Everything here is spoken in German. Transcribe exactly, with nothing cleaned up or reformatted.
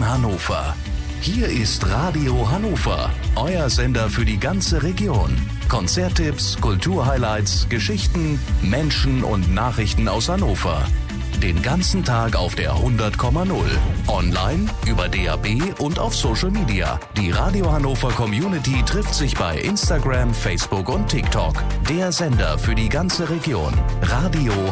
in Hannover. Hier ist Radio Hannover, euer Sender für die ganze Region. Konzerttipps, Kulturhighlights, Geschichten, Menschen und Nachrichten aus Hannover. Den ganzen Tag auf der hundert Komma null. Online, über D A B und auf Social Media. Die Radio Hannover Community trifft sich bei Instagram, Facebook und TikTok. Der Sender für die ganze Region. Radio